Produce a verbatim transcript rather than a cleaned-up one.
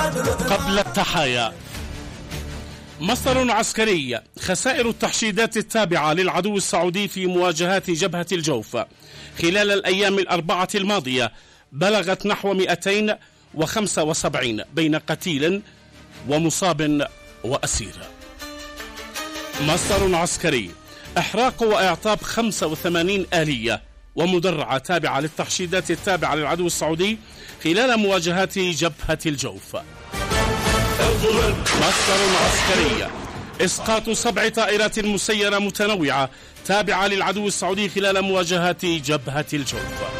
قبل التحايا. مصدر عسكري: خسائر التحشيدات التابعة للعدو السعودي في مواجهات جبهة الجوف خلال الأيام الأربعة الماضية بلغت نحو مئتين وخمسة وسبعين بين قتيل ومصاب وأسير. مصدر عسكري: إحراق وإعطاب خمسة وثمانين آلية ومدرعة تابعة للتحشيدات التابعة للعدو السعودي خلال مواجهات جبهة الجوف. مصدر عسكري: إسقاط سبع طائرات مسيرة متنوعة تابعة للعدو السعودي خلال مواجهات جبهة الجوف.